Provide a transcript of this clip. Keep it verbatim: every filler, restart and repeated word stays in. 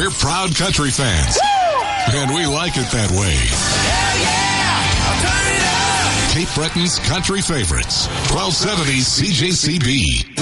We're proud country fans. Woo! And we like it that way. Hell yeah! I'll turn it up! Cape Breton's country favorites. twelve seventy C J C B.